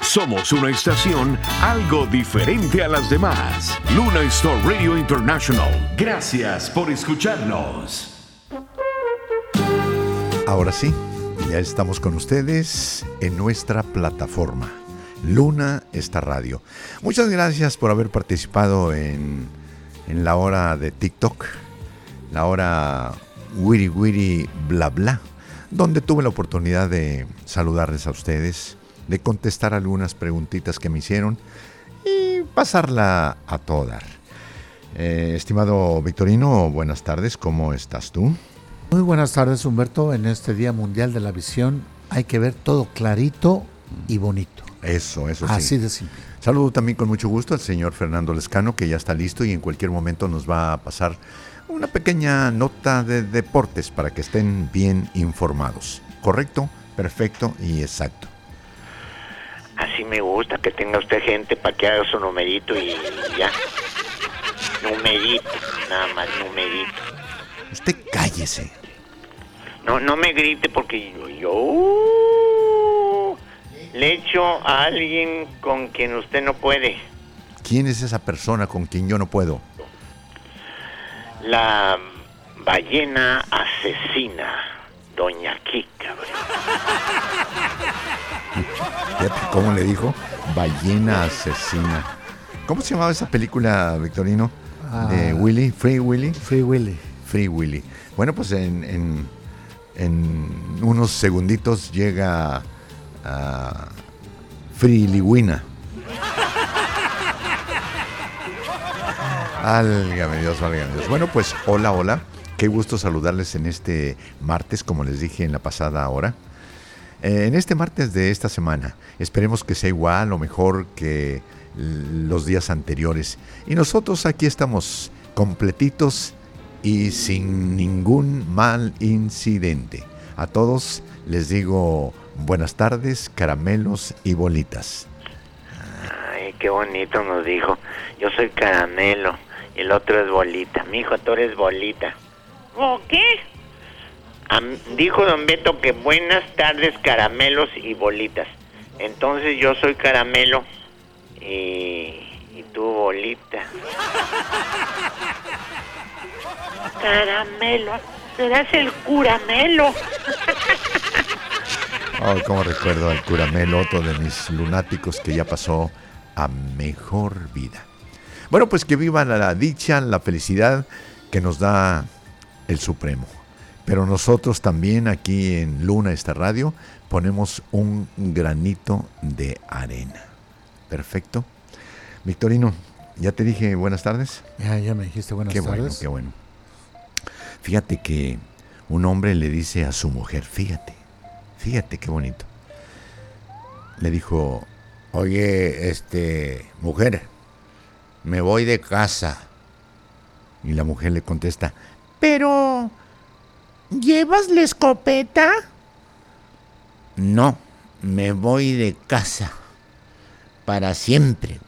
Somos una estación algo diferente a las demás. Luna Star Radio International. Gracias por escucharnos. Ahora sí, ya estamos con ustedes en nuestra plataforma, Luna Star Radio. Muchas gracias por haber participado en la hora de TikTok, la hora Wiri Wiri Bla Bla, donde tuve la oportunidad de saludarles a ustedes, de contestar algunas preguntitas que me hicieron y pasarla a todo dar. Estimado Victorino, buenas tardes, ¿cómo estás tú? Muy buenas tardes, Humberto. En este Día Mundial de la Visión hay que ver todo clarito y bonito. Eso sí. Así de simple. Saludo también con mucho gusto al señor Fernando Lescano, que ya está listo y en cualquier momento nos va a pasar una pequeña nota de deportes para que estén bien informados. ¿Correcto? Perfecto y exacto. Así me gusta que tenga usted gente para que haga su numerito y ya. Numerito, nada más numerito. Usted cállese. No me grite porque yo le echo a alguien con quien usted no puede. ¿Quién es esa persona con quien yo no puedo? La ballena asesina, Doña Kika. ¿Cómo le dijo? Ballena asesina. ¿Cómo se llamaba esa película, Victorino? De Willy, Free Willy. Free Willy. Free Willy. Bueno, pues en unos segunditos llega Free Ligüina. Válgame Dios, válgame Dios. Bueno, pues hola. Qué gusto saludarles en este martes, como les dije en la pasada hora. En este martes de esta semana, esperemos que sea igual o mejor que los días anteriores. Y nosotros aquí estamos completitos y sin ningún mal incidente. A todos les digo buenas tardes, caramelos y bolitas. Ay, qué bonito nos dijo. Yo soy caramelo y el otro es bolita. Mijo, tú eres bolita. ¿O qué? Dijo don Beto que buenas tardes, caramelos y bolitas. Entonces yo soy caramelo y tú bolita. Caramelo, serás el curamelo. Ay, cómo recuerdo al curamelo, otro de mis lunáticos que ya pasó a mejor vida. Bueno, pues que viva la dicha, la felicidad que nos da el Supremo. Pero nosotros también aquí en Luna Star Radio ponemos un granito de arena. Perfecto. Victorino, ¿ya te dije buenas tardes? Ya me dijiste buenas tardes. Qué bueno. Fíjate que un hombre le dice a su mujer, fíjate qué bonito. Le dijo, oye, mujer, me voy de casa. Y la mujer le contesta, pero ¿llevas la escopeta? No, me voy de casa para siempre.